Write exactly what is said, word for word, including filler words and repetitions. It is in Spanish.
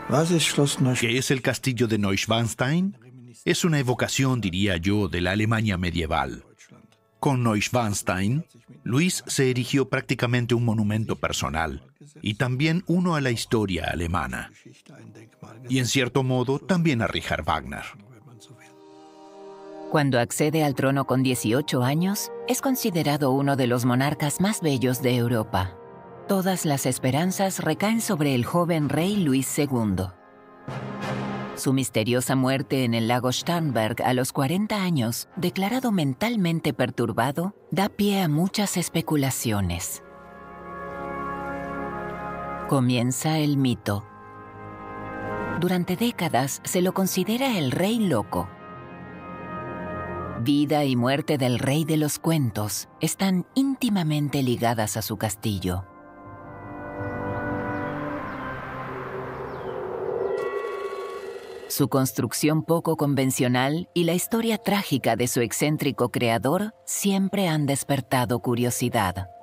¿Qué es el castillo de Neuschwanstein? Es una evocación, diría yo, de la Alemania medieval. Con Neuschwanstein, Luis se erigió prácticamente un monumento personal y también uno a la historia alemana. Y en cierto modo también a Richard Wagner. Cuando accede al trono con dieciocho años, es considerado uno de los monarcas más bellos de Europa. Todas las esperanzas recaen sobre el joven rey Luis segundo. Su misteriosa muerte en el lago Starnberg a los cuarenta años, declarado mentalmente perturbado, da pie a muchas especulaciones. Comienza el mito. Durante décadas se lo considera el rey loco. Vida y muerte del rey de los cuentos están íntimamente ligadas a su castillo. Su construcción poco convencional y la historia trágica de su excéntrico creador siempre han despertado curiosidad.